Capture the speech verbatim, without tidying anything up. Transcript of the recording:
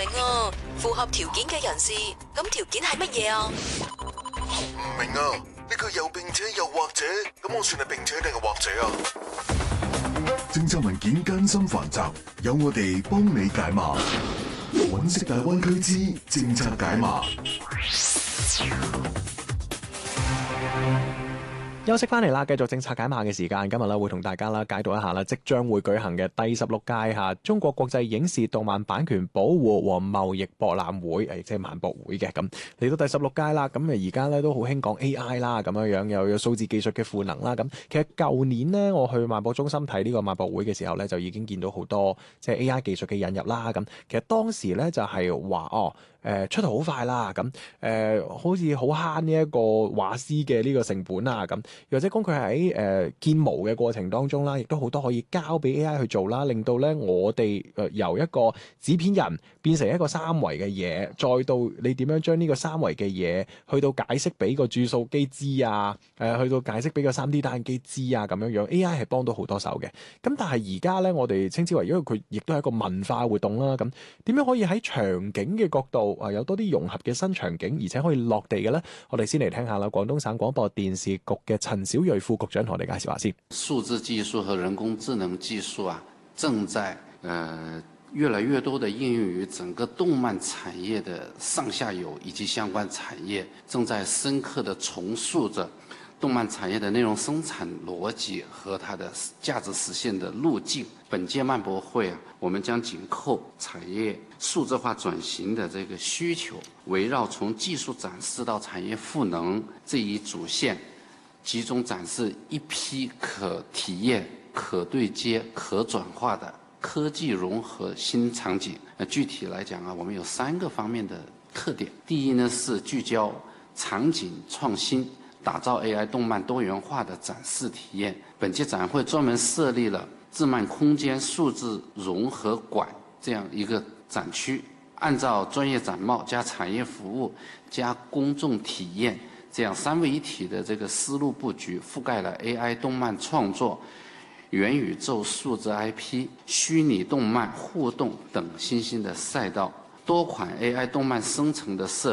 明啊，符合條件嘅人士，咁條件係乜嘢啊？ 唔明啊，呢個又並且又或者，咁我算係並且定係或者啊？ 政策文件艱辛繁雜，有我哋幫你解碼。揾食大灣區之政策解碼。 休息翻嚟啦，繼續政策解碼嘅時間，今日咧會同大家啦解讀一下啦，即將會舉行嘅第十六屆嚇中國國際影視動漫版權保護和貿易博覽會，誒即係萬博會嘅。咁嚟到第十六屆啦，咁誒而家咧都好興講 A I 啦，咁樣樣又有數字技術嘅賦能啦。咁其實舊年呢，我去萬博中心睇呢個萬博會嘅時候咧，就已經見到好多即係 A I 技術嘅引入啦。咁其實當時咧就係話哦。誒出頭好快啦，咁誒、呃、好似好慳呢一個畫師嘅呢個成本啊，咁又或者講佢喺誒建模嘅過程當中啦，亦都好多可以交俾 A I 去做啦，令到咧我哋誒由一個紙片人變成一個三維嘅嘢，再到你點樣將呢個三維嘅嘢去到解釋俾個注數機知啊，誒、呃、去到解釋俾個 三 D 打印機知啊，咁樣樣 A I 係幫到好多手嘅。咁但係而家咧，我哋稱之為因為佢亦都係一個文化活動啦，咁點樣可以喺場景嘅角度？啊，有多啲融合嘅新場景，而且可以落地嘅呢。我哋先嚟聽下啦。廣東省廣播電視局嘅陳小瑞副局長同我哋介紹下先。 數字技術和人工智能技術啊，正在呃越來越多的應用於整個動漫產業的上下游以及相關產業，正在深刻的重塑着動漫產業的內容生產邏輯和它的價值實現的路徑。本屆漫博會啊，我們將緊扣產業數字化轉型的這個需求，圍繞從技術展示到產業賦能這一主線，集中展示一批可體驗、可對接、可轉化的科技融合新場景。呃，具體來講啊，我們有三個方面的特點。第一呢，是聚焦場景創新，打造 A I 動漫多元化的展示體驗。本屆展會專門設立了智漫空間數字融合館這樣一個展區，按照專業展貿加產業服務加公眾體驗這樣三位一體的這個思路佈局，覆蓋了 A I 動漫創作、元宇宙數字 I P、虛擬動漫互動等新興的賽道。多款 A I 動漫生成的設